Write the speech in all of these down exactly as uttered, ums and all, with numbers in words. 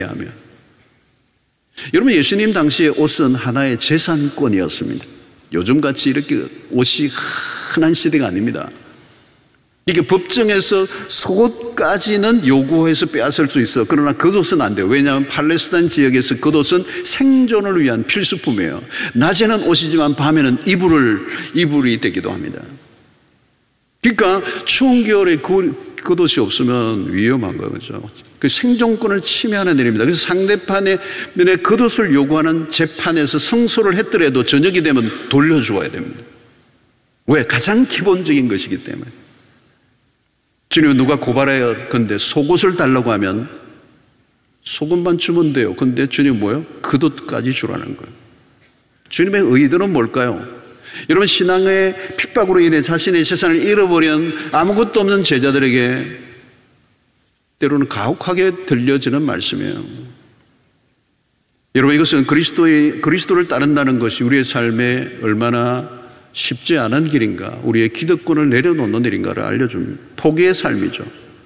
하며. 여러분, 예수님 당시의 옷은 하나의 재산권이었습니다. 요즘같이 이렇게 옷이 흔한 시대가 아닙니다. 이게 법정에서 속옷까지는 요구해서 빼앗을 수 있어. 그러나 겉옷은 안 돼요. 왜냐하면 팔레스타인 지역에서 겉옷은 생존을 위한 필수품이에요. 낮에는 옷이지만 밤에는 이불을, 이불이 되기도 합니다. 그러니까 추운 겨울에 겉옷이 없으면 위험한 거죠. 그 생존권을 침해하는 일입니다. 그래서 상대편의 겉옷을 요구하는 재판에서 승소를 했더라도 저녁이 되면 돌려주어야 됩니다. 왜? 가장 기본적인 것이기 때문에. 주님은 누가 고발해요. 근데 속옷을 달라고 하면 속옷만 주면 돼요. 근데 주님은 뭐예요? 겉옷까지 주라는 거예요. 주님의 의도는 뭘까요? 여러분, 신앙의 핍박으로 인해 자신의 재산을 잃어버린 아무것도 없는 제자들에게 때로는 가혹하게 들려지는 말씀이에요. 여러분, 이것은 그리스도의, 그리스도를 따른다는 것이 우리의 삶에 얼마나 쉽지 않은 길인가, 우리의 기득권을 내려놓는 일인가를 알려줍니다. 포기의 삶이죠.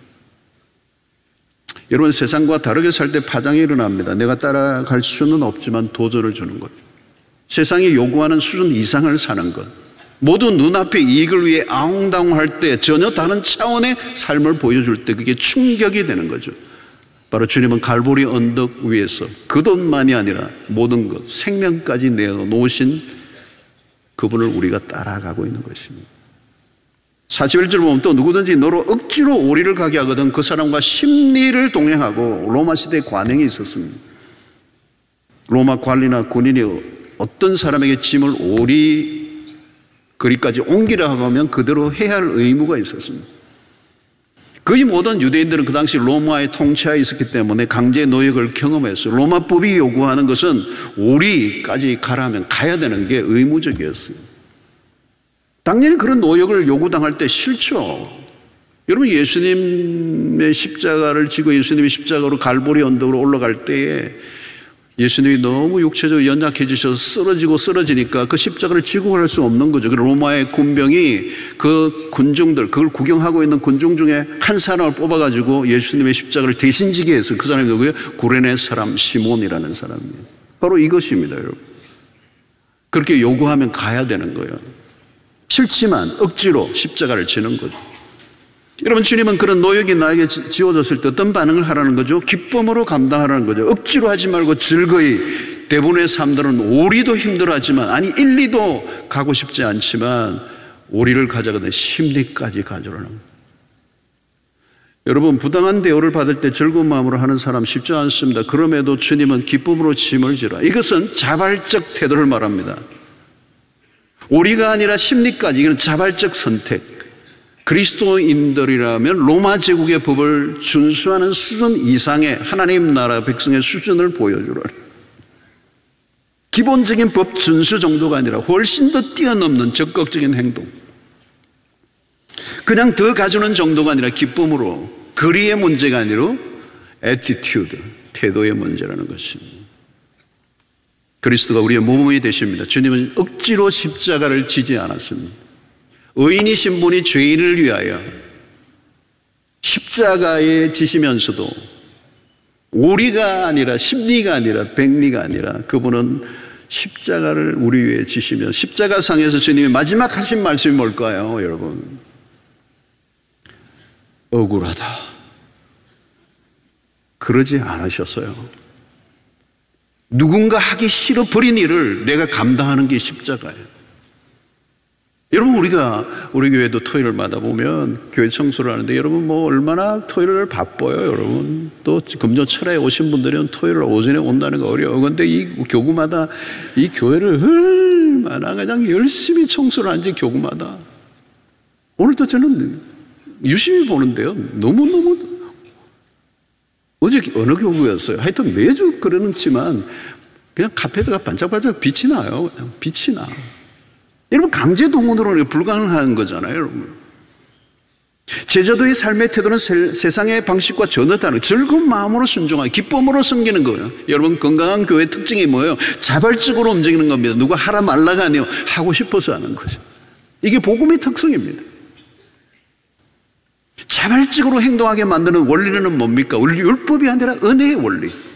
여러분, 세상과 다르게 살 때 파장이 일어납니다. 내가 따라갈 수는 없지만 도전을 주는 것, 세상이 요구하는 수준 이상을 사는 것, 모두 눈앞의 이익을 위해 아웅다웅할 때 전혀 다른 차원의 삶을 보여줄 때 그게 충격이 되는 거죠. 바로 주님은 갈보리 언덕 위에서 겉옷만이 아니라 모든 것, 생명까지 내어놓으신 그분을 우리가 따라가고 있는 것입니다. 사십일 절 보면 또 누구든지 너로 억지로 오리를 가게 하거든 그 사람과 심리를 동행하고. 로마 시대에 관행이 있었습니다. 로마 관리나 군인이 어떤 사람에게 짐을 오리 거리까지 옮기려 하면 그대로 해야 할 의무가 있었습니다. 거의 모든 유대인들은 그 당시 로마의 통치하에 있었기 때문에 강제 노역을 경험했어요. 로마법이 요구하는 것은 오리까지 가라면 가야 되는 게 의무적이었어요. 당연히 그런 노역을 요구당할 때 싫죠. 여러분, 예수님의 십자가를 지고 예수님이 십자가로 갈보리 언덕으로 올라갈 때에 예수님이 너무 육체적으로 연약해지셔서 쓰러지고 쓰러지니까 그 십자가를 지고 갈 수 없는 거죠. 그 로마의 군병이 그 군중들, 그걸 구경하고 있는 군중 중에 한 사람을 뽑아가지고 예수님의 십자가를 대신 지게 해서 그 사람이 누구예요? 구레네 사람 시몬이라는 사람이에요. 바로 이것입니다, 여러분. 그렇게 요구하면 가야 되는 거예요. 싫지만 억지로 십자가를 지는 거죠. 여러분, 주님은 그런 노역이 나에게 지워졌을 때 어떤 반응을 하라는 거죠? 기쁨으로 감당하라는 거죠. 억지로 하지 말고 즐거이. 대부분의 사람들은 오리도 힘들어하지만, 아니 일리도 가고 싶지 않지만 오리를 가져가는 심리까지 가져라는 거예요. 여러분, 부당한 대우를 받을 때 즐거운 마음으로 하는 사람 쉽지 않습니다. 그럼에도 주님은 기쁨으로 짐을 지라. 이것은 자발적 태도를 말합니다. 오리가 아니라 심리까지. 이건 자발적 선택. 그리스도인들이라면 로마 제국의 법을 준수하는 수준 이상의 하나님 나라 백성의 수준을 보여주라. 기본적인 법 준수 정도가 아니라 훨씬 더 뛰어넘는 적극적인 행동. 그냥 더 가주는 정도가 아니라 기쁨으로. 거리의 문제가 아니라 애티튜드, 태도의 문제라는 것입니다. 그리스도가 우리의 모범이 되십니다. 주님은 억지로 십자가를 지지 않았습니다. 의인이신 분이 죄인을 위하여 십자가에 지시면서도 오리가 아니라 심리가 아니라 백리가 아니라 그분은 십자가를 우리 위해 지시며, 십자가상에서 주님이 마지막 하신 말씀이 뭘까요, 여러분? 억울하다. 그러지 않으셨어요. 누군가 하기 싫어 버린 일을 내가 감당하는 게 십자가예요. 여러분, 우리가 우리 교회도 토요일마다 보면 교회 청소를 하는데, 여러분 뭐 얼마나 토요일을 바빠요. 여러분 또 금요철에 오신 분들은 토요일 오전에 온다는 거 어려워. 그런데 이 교구마다 이 교회를 얼마나 그냥 열심히 청소를 하는지, 교구마다. 오늘도 저는 유심히 보는데요, 너무너무, 어제 어느 교구였어요. 하여튼 매주 그러는지만 그냥 카페트가 반짝반짝 빛이 나요. 그냥 빛이 나. 여러분, 강제 동원으로는 불가능한 거잖아요, 여러분. 제자도의 삶의 태도는 세, 세상의 방식과 전혀 다른 즐거운 마음으로 순종하고 기쁨으로 섬기는 거예요. 여러분, 건강한 교회의 특징이 뭐예요? 자발적으로 움직이는 겁니다. 누가 하라 말라가 아니에요. 하고 싶어서 하는 거죠. 이게 복음의 특성입니다. 자발적으로 행동하게 만드는 원리는 뭡니까? 율법이 아니라 은혜의 원리.